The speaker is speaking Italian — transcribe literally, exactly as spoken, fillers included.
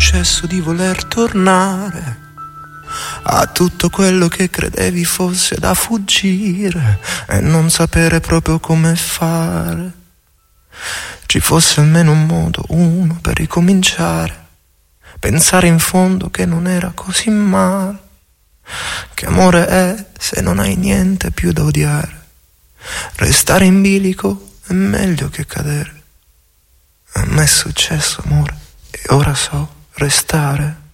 successo di voler tornare a tutto quello che credevi fosse da fuggire e non sapere proprio come fare. Ci fosse almeno un modo, uno, per ricominciare, pensare in fondo che non era così male. Che amore è se non hai niente più da odiare? Restare in bilico è meglio che cadere. A me è successo, amore, e ora so restare.